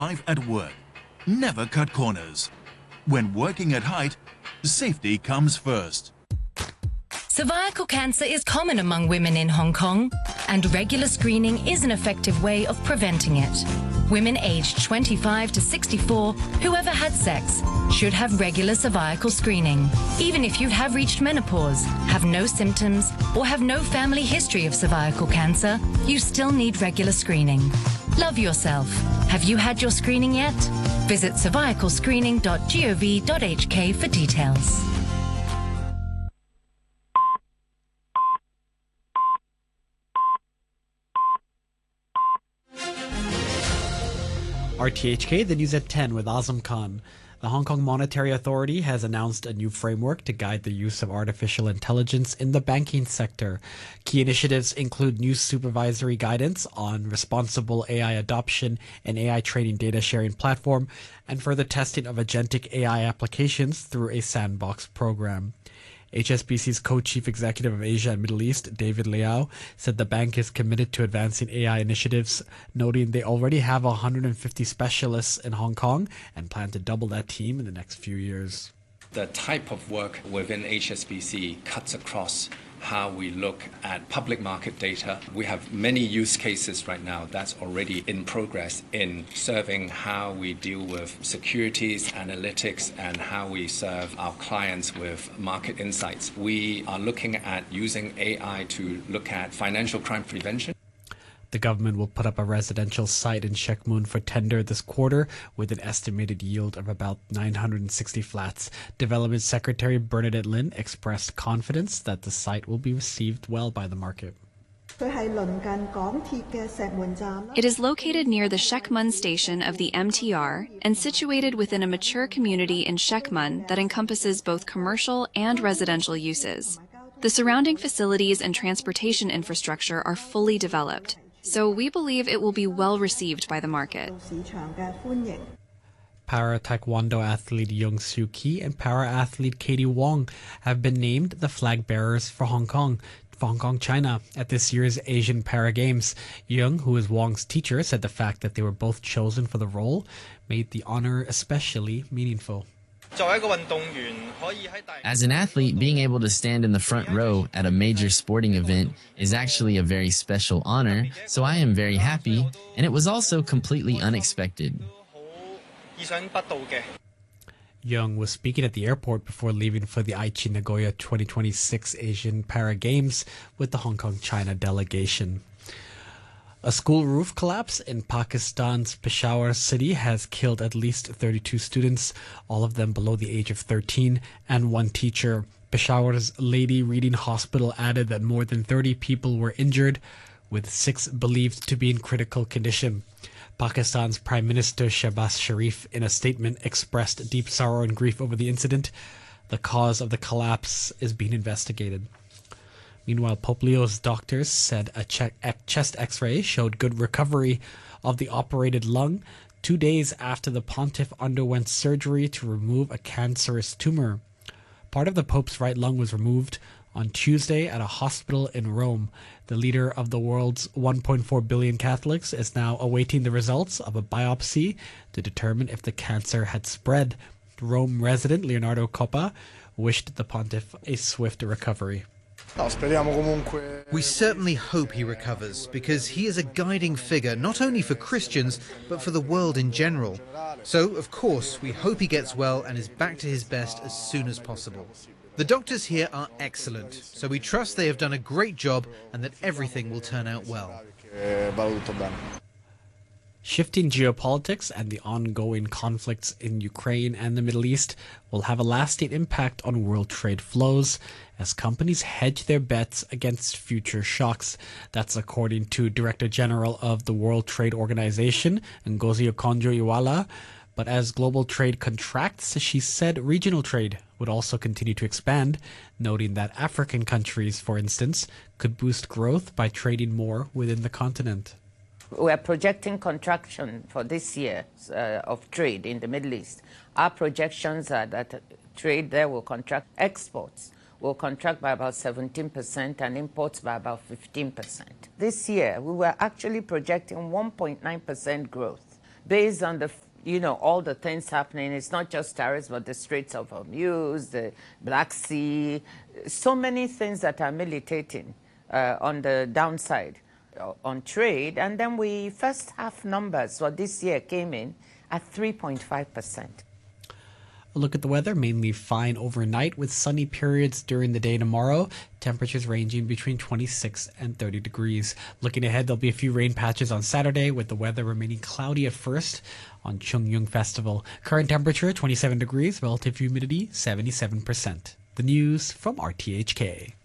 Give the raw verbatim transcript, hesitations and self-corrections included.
Life at work. Never cut corners. When working at height, safety comes first. Cervical cancer is common among women in Hong Kong, and regular screening is an effective way of preventing it. Women aged twenty-five to sixty-four who ever had sex should have regular cervical screening. Even if you have reached menopause, have no symptoms, or have no family history of cervical cancer, you still need regular screening. Love yourself. Have you had your screening yet? Visit cervical screening dot gov dot h k for details. R T H K, the news at ten with Azam Khan. The Hong Kong Monetary Authority has announced a new framework to guide the use of artificial intelligence in the banking sector. Key initiatives include new supervisory guidance on responsible A I adoption and A I training data sharing platform, and further testing of agentic A I applications through a sandbox program. H S B C's co-chief executive of Asia and Middle East, David Liao, said the bank is committed to advancing A I initiatives, noting they already have one hundred fifty specialists in Hong Kong and plan to double that team in the next few years. The type of work within H S B C cuts across how we look at public market data. We have many use cases right now that's already in progress in serving how we deal with securities, analytics, and how we serve our clients with market insights. We are looking at using A I to look at financial crime prevention. The government will put up a residential site in Shek Mun for tender this quarter with an estimated yield of about nine hundred sixty flats. Development Secretary Bernadette Lin expressed confidence that the site will be received well by the market. It is located near the Shek Mun station of the M T R and situated within a mature community in Shek Mun that encompasses both commercial and residential uses. The surrounding facilities and transportation infrastructure are fully developed, so we believe it will be well received by the market. Para-Taekwondo athlete Young Soo Ki and para-athlete Katie Wong have been named the flag bearers for Hong Kong, for Hong Kong, China at this year's Asian Para Games. Young, who is Wong's teacher, said the fact that they were both chosen for the role made the honor especially meaningful. As an athlete, being able to stand in the front row at a major sporting event is actually a very special honor, so I am very happy, and it was also completely unexpected. Young was speaking at the airport before leaving for the Aichi Nagoya twenty twenty-six Asian Para Games with the Hong Kong China delegation. A school roof collapse in Pakistan's Peshawar city has killed at least thirty-two students, all of them below the age of thirteen, and one teacher. Peshawar's Lady Reading Hospital added that more than thirty people were injured, with six believed to be in critical condition. Pakistan's Prime Minister Shehbaz Sharif, in a statement, expressed deep sorrow and grief over the incident. The cause of the collapse is being investigated. Meanwhile, Pope Leo's doctors said a chest x-ray showed good recovery of the operated lung two days after the pontiff underwent surgery to remove a cancerous tumor. Part of the Pope's right lung was removed on Tuesday at a hospital in Rome. The leader of the world's one point four billion Catholics is now awaiting the results of a biopsy to determine if the cancer had spread. Rome resident Leonardo Coppa wished the pontiff a swift recovery. We certainly hope he recovers, because he is a guiding figure not only for Christians, but for the world in general. So, of course, we hope he gets well and is back to his best as soon as possible. The doctors here are excellent, so we trust they have done a great job and that everything will turn out well. Shifting geopolitics and the ongoing conflicts in Ukraine and the Middle East will have a lasting impact on world trade flows as companies hedge their bets against future shocks. That's according to Director General of the World Trade Organization, Ngozi Okonjo-Iweala. But as global trade contracts, she said regional trade would also continue to expand, noting that African countries, for instance, could boost growth by trading more within the continent. We are projecting contraction for this year uh, of trade in the Middle East. Our projections are that trade there will contract. Exports will contract by about seventeen percent and imports by about fifteen percent. This year, we were actually projecting one point nine percent growth. based on the, you know, all the things happening. It's not just tariffs, but the Straits of Hormuz, the Black Sea, so many things that are militating uh, on the downside uh, on trade. And then we first half numbers for this year came in at three point five percent. A look at the weather, mainly fine overnight with sunny periods during the day tomorrow. Temperatures ranging between twenty-six and thirty degrees. Looking ahead, there'll be a few rain patches on Saturday with the weather remaining cloudy at first on Chungyung Festival. Current temperature twenty-seven degrees, relative humidity seventy-seven percent. The news from R T H K.